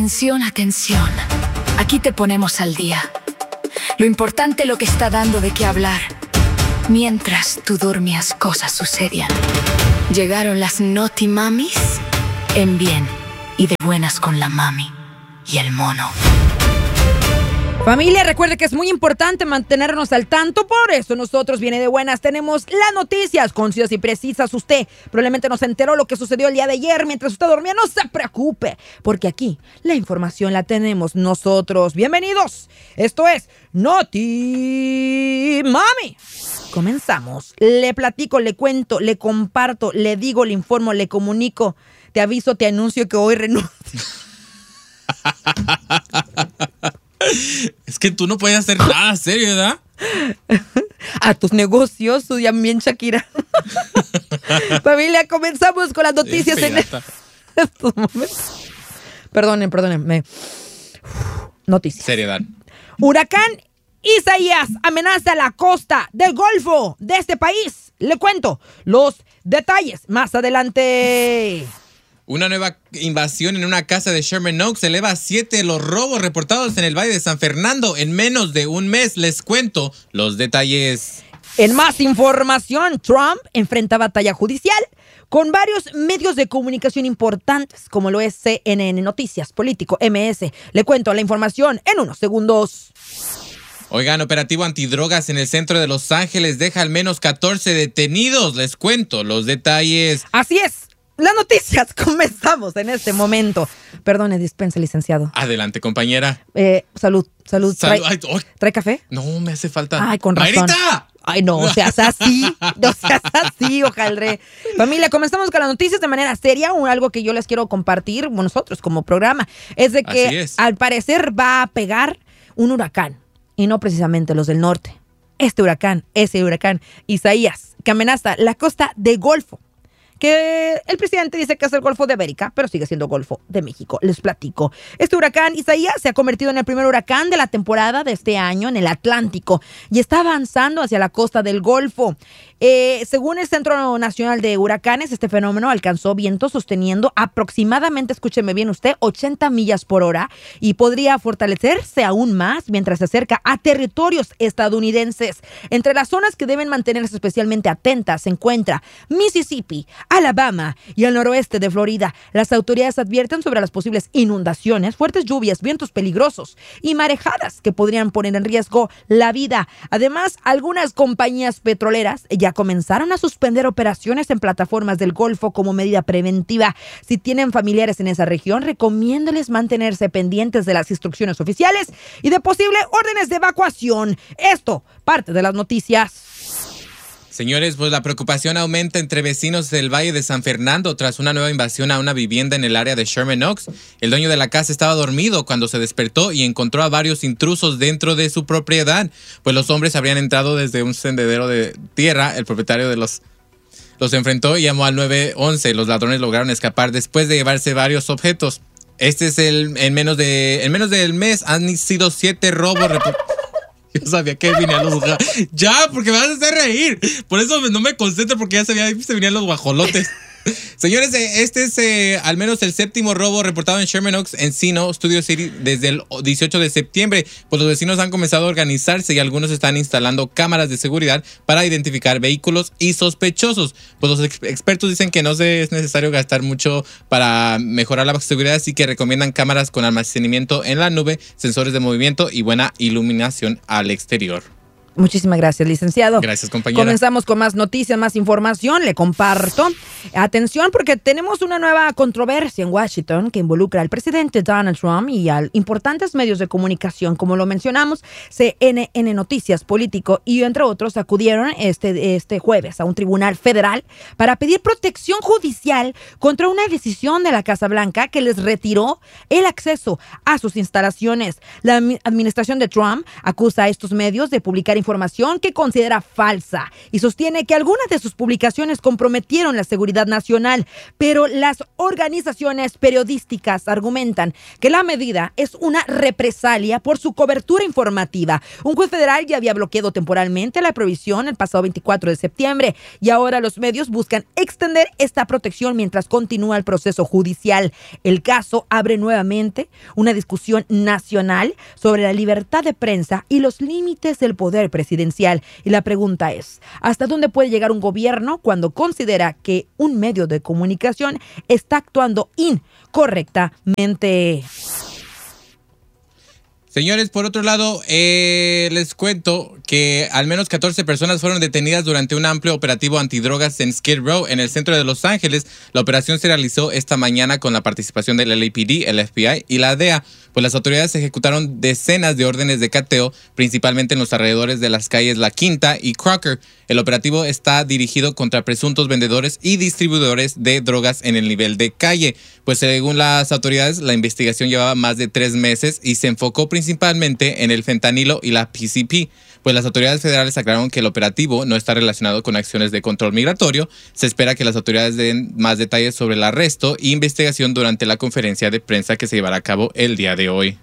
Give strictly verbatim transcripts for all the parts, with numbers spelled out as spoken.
Atención, atención. Aquí te ponemos al día. Lo importante, lo que está dando de qué hablar. Mientras tú dormías, cosas sucedían. Llegaron las Naughty Mamis en bien y de buenas con la mami y el mono. Familia, recuerde que es muy importante mantenernos al tanto, por eso nosotros viene de buenas. Tenemos las noticias concisas y precisas. Usted probablemente no se enteró lo que sucedió el día de ayer mientras usted dormía. No se preocupe, porque aquí la información la tenemos nosotros. Bienvenidos. Esto es Naughty Mami. Comenzamos. Le platico, le cuento, le comparto, le digo, le informo, le comunico. Te aviso, te anuncio que hoy renuncio. Es que tú no puedes hacer nada serio, ¿verdad? A tus negocios, también, Shakira. Familia, comenzamos con las noticias en estos momentos. Perdonen, perdónenme. Noticias. Seriedad. Huracán Isaías amenaza la costa del Golfo de este país. Le cuento los detalles más adelante. Una nueva invasión en una casa de Sherman Oaks eleva a siete los robos reportados en el Valle de San Fernando en menos de un mes. Les cuento los detalles. En más información, Trump enfrenta batalla judicial con varios medios de comunicación importantes, como lo es C N N Noticias, Político, M S. Le cuento la información en unos segundos. Oigan, operativo antidrogas en el centro de Los Ángeles deja al menos catorce detenidos. Les cuento los detalles. Así es. Las noticias, comenzamos en este momento. Perdone, dispense, licenciado. Adelante, compañera. Eh, salud, salud. Salud. ¿Trae, Ay, oh. ¿Trae café? No, me hace falta. Ay, con razón. ¡Mayrita! Ay, no seas así, no seas así, ojalá. Familia, comenzamos con las noticias de manera seria. Un, algo que yo les quiero compartir, nosotros como programa, es de que es. al parecer va a pegar un huracán, y no precisamente los del norte. Este huracán, ese huracán Isaías, que amenaza la costa del Golfo, que el presidente dice que es el Golfo de América, pero sigue siendo Golfo de México. Les platico. Este huracán Isaías se ha convertido en el primer huracán de la temporada de este año en el Atlántico y está avanzando hacia la costa del Golfo. Eh, según el Centro Nacional de Huracanes, este fenómeno alcanzó vientos sosteniendo aproximadamente, escúcheme bien usted, ochenta millas por hora y podría fortalecerse aún más mientras se acerca a territorios estadounidenses. Entre las zonas que deben mantenerse especialmente atentas se encuentra Mississippi, Alabama y el noroeste de Florida. Las autoridades advierten sobre las posibles inundaciones, fuertes lluvias, vientos peligrosos y marejadas que podrían poner en riesgo la vida. Además, algunas compañías petroleras ya comenzaron a suspender operaciones en plataformas del Golfo como medida preventiva. Si tienen familiares en esa región, recomiéndoles mantenerse pendientes de las instrucciones oficiales y de posibles órdenes de evacuación. Esto, parte de las noticias. Señores, pues la preocupación aumenta entre vecinos del Valle de San Fernando tras una nueva invasión a una vivienda en el área de Sherman Oaks. El dueño de la casa estaba dormido cuando se despertó y encontró a varios intrusos dentro de su propiedad. Pues los hombres habrían entrado desde un sendero de tierra. El propietario de los los enfrentó y llamó al nueve once. Los ladrones lograron escapar después de llevarse varios objetos. Este es el en menos de en menos del mes han sido siete robos reportados. Yo sabía que venían los guajolotes. Ya, porque me vas a hacer reír. Por eso no me concentro, porque ya sabía que se venían los guajolotes. Señores, este es eh, al menos el séptimo robo reportado en Sherman Oaks, Encino, Studio City, desde el dieciocho de septiembre. Pues los vecinos han comenzado a organizarse y algunos están instalando cámaras de seguridad para identificar vehículos y sospechosos. Pues los ex- expertos dicen que no se es necesario gastar mucho para mejorar la seguridad, así que recomiendan cámaras con almacenamiento en la nube, sensores de movimiento y buena iluminación al exterior. Muchísimas gracias, licenciado. Gracias, compañera. Comenzamos con más noticias, más información. Le comparto. Atención, porque tenemos una nueva controversia en Washington que involucra al presidente Donald Trump y a importantes medios de comunicación. Como lo mencionamos, C N N Noticias, Político y entre otros acudieron este, este jueves a un tribunal federal para pedir protección judicial contra una decisión de la Casa Blanca que les retiró el acceso a sus instalaciones. La administración de Trump acusa a estos medios de publicar información que considera falsa y sostiene que algunas de sus publicaciones comprometieron la seguridad nacional, pero las organizaciones periodísticas argumentan que la medida es una represalia por su cobertura informativa. Un juez federal ya había bloqueado temporalmente la prohibición el pasado veinticuatro de septiembre y ahora los medios buscan extender esta protección mientras continúa el proceso judicial. El caso abre nuevamente una discusión nacional sobre la libertad de prensa y los límites del poder presidencial. Y la pregunta es, ¿hasta dónde puede llegar un gobierno cuando considera que un medio de comunicación está actuando incorrectamente? Señores, por otro lado, eh, les cuento que al menos catorce personas fueron detenidas durante un amplio operativo antidrogas en Skid Row, en el centro de Los Ángeles. La operación se realizó esta mañana con la participación del L A P D, el F B I y la D E A, pues las autoridades ejecutaron decenas de órdenes de cateo, principalmente en los alrededores de las calles La Quinta y Crocker. El operativo está dirigido contra presuntos vendedores y distribuidores de drogas en el nivel de calle. Pues según las autoridades, la investigación llevaba más de tres meses y se enfocó principalmente en el fentanilo y la P C P. Pues las autoridades federales aclararon que el operativo no está relacionado con acciones de control migratorio. Se espera que las autoridades den más detalles sobre el arresto e investigación durante la conferencia de prensa que se llevará a cabo el día de hoy.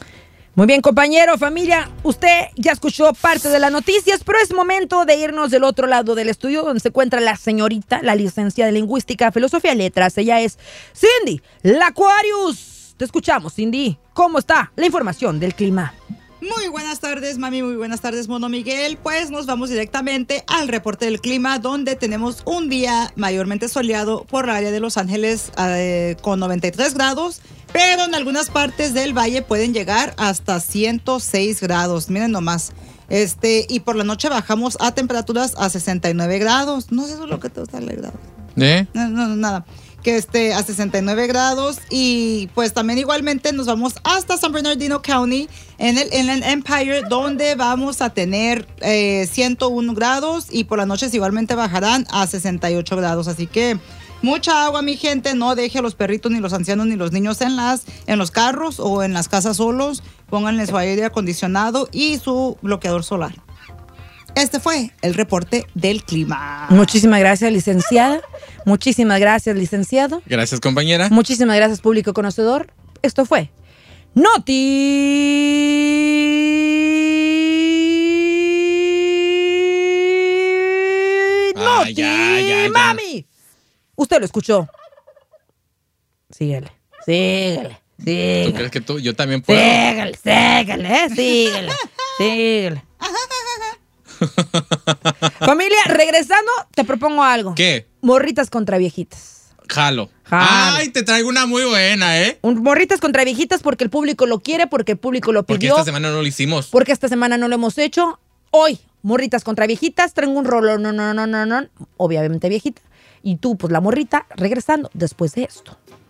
Muy bien, compañero, familia, usted ya escuchó parte de las noticias, pero es momento de irnos del otro lado del estudio donde se encuentra la señorita, la licenciada de Lingüística, Filosofía y Letras. Ella es Cindy Laquarius. Te escuchamos, Cindy. ¿Cómo está la información del clima? Muy buenas tardes, mami, muy buenas tardes, Mono Miguel. Pues nos vamos directamente al reporte del clima, donde tenemos un día mayormente soleado por la área de Los Ángeles eh, con noventa y tres grados, pero en algunas partes del valle pueden llegar hasta ciento seis grados. Miren nomás. Este, y por la noche bajamos a temperaturas a sesenta y nueve grados. No sé eso es lo que te gusta el grado. ¿Eh? No, no, no, nada. Que esté a sesenta y nueve grados y pues también igualmente nos vamos hasta San Bernardino County en el, en el Empire, donde vamos a tener eh, ciento uno grados y por las noches igualmente bajarán a sesenta y ocho grados, así que mucha agua, mi gente. No deje a los perritos ni los ancianos ni los niños en las en los carros o en las casas solos. Pónganle su aire acondicionado y su bloqueador solar. Este fue el reporte del clima. Muchísimas gracias, licenciada. Muchísimas gracias, licenciado. Gracias, compañera. Muchísimas gracias, público conocedor. Esto fue Noti... Ah, Noti... ya, ya, ya. ¡Mami! Usted lo escuchó. Síguele, síguele, síguele. ¿Tú crees que tú? Yo también puedo. Síguele, síguele, eh, síguele, síguele. Familia, regresando, te propongo algo. ¿Qué? Morritas contra viejitas. Jalo. Jalo. Ay, te traigo una muy buena, ¿eh? Un, morritas contra viejitas porque el público lo quiere, porque el público lo Porque pidió. esta semana no lo hicimos. Porque esta semana no lo hemos hecho. Hoy, morritas contra viejitas, traigo un rollo, no, no, no, no, no, obviamente viejita. Y tú, pues la morrita, regresando después de esto.